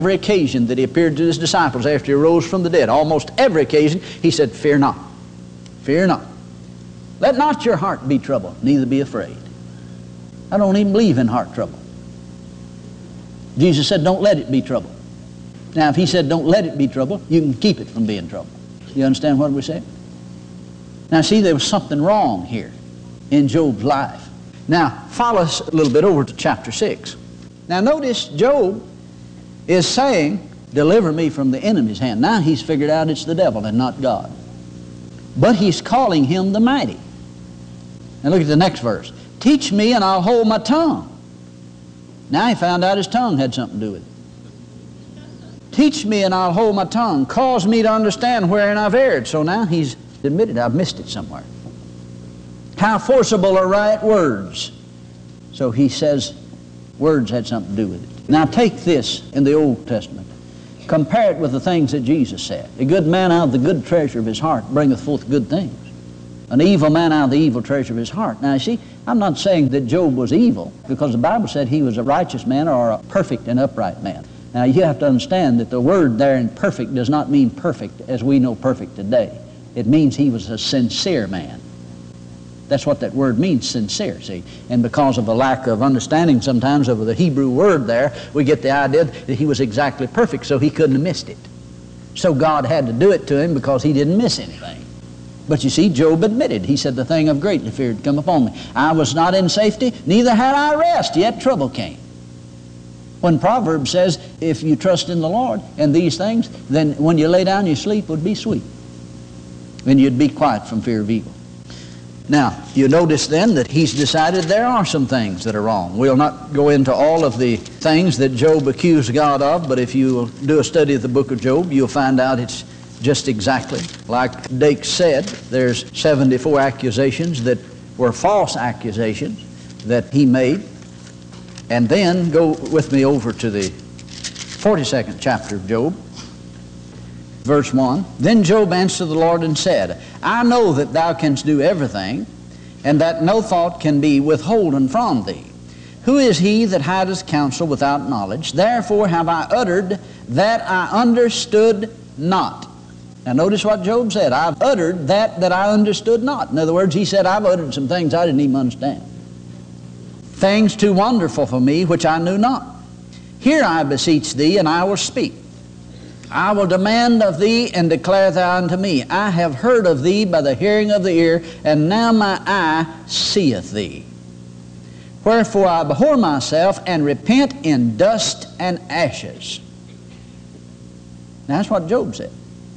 Every occasion that he appeared to his disciples after he rose from the dead, almost every occasion, he said, fear not, fear not. Let not your heart be troubled, neither be afraid. I don't even believe in heart trouble. Jesus said, don't let it be troubled. Now, if he said, don't let it be troubled, you can keep it from being troubled. You understand what we're saying? Now, see, there was something wrong here in Job's life. Now, follow us a little bit over to chapter 6. Now, notice Job is saying, deliver me from the enemy's hand. Now he's figured out it's the devil and not God. But he's calling him the mighty. Now look at the next verse. Teach me and I'll hold my tongue. Now he found out his tongue had something to do with it. Teach me and I'll hold my tongue. Cause me to understand wherein I've erred. So now he's admitted, I've missed it somewhere. How forcible are right words. So he says words had something to do with it. Now take this in the Old Testament. Compare it with the things that Jesus said. A good man out of the good treasure of his heart bringeth forth good things. An evil man out of the evil treasure of his heart. Now you see, I'm not saying that Job was evil, because the Bible said he was a righteous man or a perfect and upright man. Now you have to understand that the word there in perfect does not mean perfect as we know perfect today. It means he was a sincere man. That's what that word means, sincere, see. And because of a lack of understanding sometimes of the Hebrew word there, we get the idea that he was exactly perfect, so he couldn't have missed it. So God had to do it to him because he didn't miss anything. But you see, Job admitted. He said, the thing of greatly fear had come upon me. I was not in safety, neither had I rest, yet trouble came. When Proverbs says, if you trust in the Lord and these things, then when you lay down, your sleep would be sweet. And you'd be quiet from fear of evil. Now, you notice then that he's decided there are some things that are wrong. We'll not go into all of the things that Job accused God of, but if you do a study of the book of Job, you'll find out it's just exactly like Dake said. There's 74 accusations that were false accusations that he made. And then go with me over to the 42nd chapter of Job. Verse 1, Then Job answered the Lord and said, I know that thou canst do everything, and that no thought can be withholden from thee. Who is he that hideth counsel without knowledge? Therefore have I uttered that I understood not. Now notice what Job said. I've uttered that I understood not. In other words, he said, I've uttered some things I didn't even understand. Things too wonderful for me, which I knew not. Hear, I beseech thee, and I will speak. I will demand of thee, and declare thou unto me. I have heard of thee by the hearing of the ear, and now my eye seeth thee. Wherefore I abhor myself, and repent in dust and ashes. Now that's what Job said.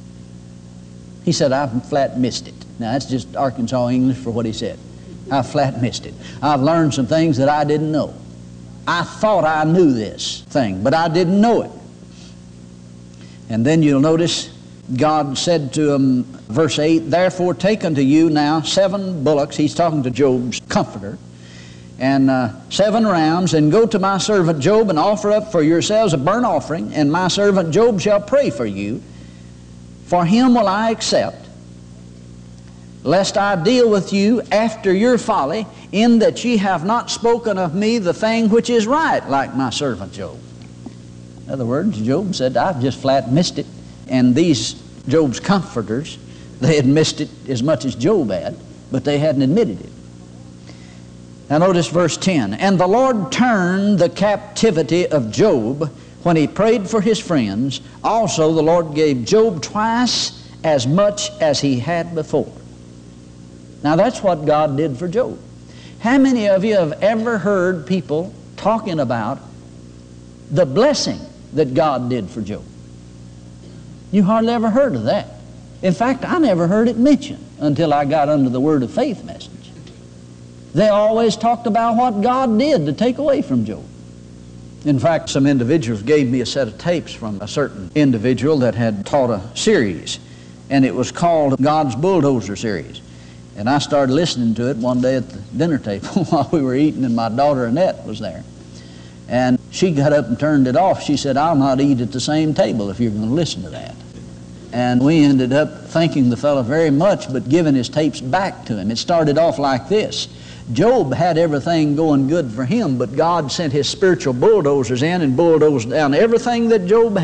He said, I've flat missed it. Now that's just Arkansas English for what he said. I flat missed it. I've learned some things that I didn't know. I thought I knew this thing, but I didn't know it. And then you'll notice God said to him, verse 8, Therefore take unto you now 7 bullocks. He's talking to Job's comforter. And 7 rams, and go to my servant Job and offer up for yourselves a burnt offering, and my servant Job shall pray for you. For him will I accept, lest I deal with you after your folly, in that ye have not spoken of me the thing which is right, like my servant Job. In other words, Job said, I've just flat missed it. And these Job's comforters, they had missed it as much as Job had, but they hadn't admitted it. Now notice verse 10. And the Lord turned the captivity of Job when he prayed for his friends. Also the Lord gave Job twice as much as he had before. Now that's what God did for Job. How many of you have ever heard people talking about the blessing that God did for Job? You hardly ever heard of that. In fact, I never heard it mentioned until I got under the Word of Faith message. They always talked about what God did to take away from Job. In fact, some individuals gave me a set of tapes from a certain individual that had taught a series, and it was called God's Bulldozer Series. And I started listening to it one day at the dinner table while we were eating, and my daughter Annette was there. And she got up and turned it off. She said, I'll not eat at the same table if you're going to listen to that. And we ended up thanking the fellow very much, but giving his tapes back to him. It started off like this. Job had everything going good for him, but God sent his spiritual bulldozers in and bulldozed down everything that Job